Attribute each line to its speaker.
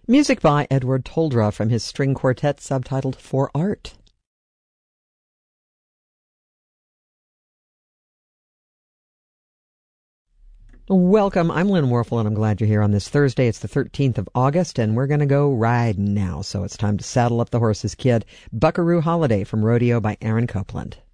Speaker 1: Music by Edward Toldra from his string quartet subtitled For Art. Welcome, I'm Lynn Warfel, and I'm glad you're here on this Thursday. It's the 13th of August, and we're going to go riding now, so it's time to saddle up the horses, kid. Buckaroo Holiday from Rodeo by Aaron Copland.